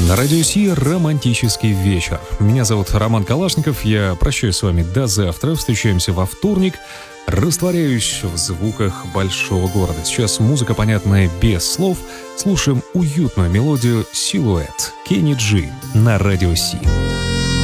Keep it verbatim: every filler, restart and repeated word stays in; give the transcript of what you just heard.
На Радио Си романтический вечер. Меня зовут Роман Калашников. Я прощаюсь с вами до завтра. Встречаемся во вторник. Растворяюсь в звуках большого города. Сейчас музыка, понятная без слов. Слушаем уютную мелодию «Силуэт» Кенни Джи на Радио Си.